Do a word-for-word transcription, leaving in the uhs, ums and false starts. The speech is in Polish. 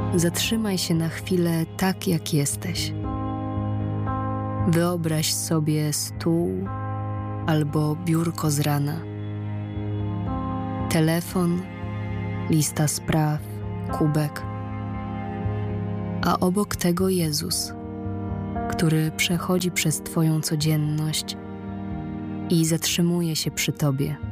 Zatrzymaj się na chwilę tak, jak jesteś. Wyobraź sobie stół albo biurko z rana. Telefon, lista spraw, kubek. A obok tego Jezus, który przechodzi przez Twoją codzienność i zatrzymuje się przy Tobie.